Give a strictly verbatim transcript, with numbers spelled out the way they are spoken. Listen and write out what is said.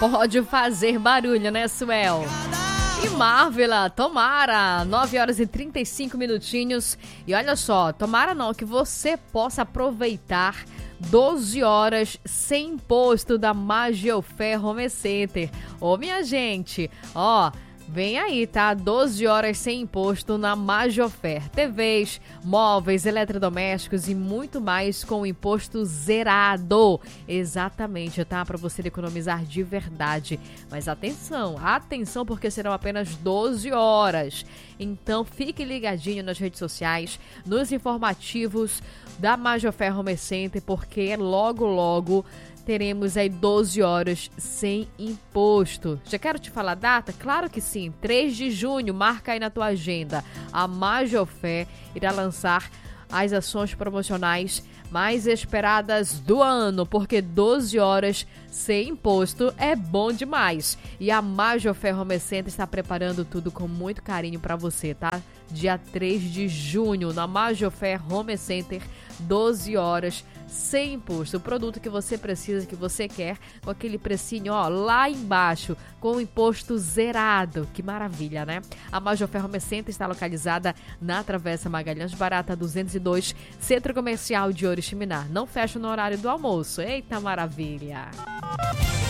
Pode fazer barulho, né, Suel? E Marvela, tomara, nove horas e trinta e cinco minutinhos. E olha só, tomara não, que você possa aproveitar doze horas sem imposto da Magiofer Home Center. Ô, minha gente, ó, vem aí, tá? doze horas sem imposto na Magiofer. T Vs, móveis, eletrodomésticos e muito mais com imposto zerado. Exatamente, tá? Para você economizar de verdade. Mas atenção, atenção, porque serão apenas doze horas. Então fique ligadinho nas redes sociais, nos informativos da Magiofer Home Center, porque logo, logo teremos aí doze horas sem imposto. Já quero te falar a data? Claro que sim, três de junho, marca aí na tua agenda. A Magiofer irá lançar as ações promocionais mais esperadas do ano, porque doze horas sem imposto é bom demais. E a Magiofer Home Center está preparando tudo com muito carinho para você, tá? Dia três de junho, na Magiofer Home Center, doze horas sem imposto. O produto que você precisa, que você quer, com aquele precinho, ó, lá embaixo, com o imposto zerado. Que maravilha, né? A Magiofer Home Center está localizada na Travessa Magalhães Barata duzentos e dois, Centro Comercial de Oriximiná. Não fecha no horário do almoço. Eita maravilha!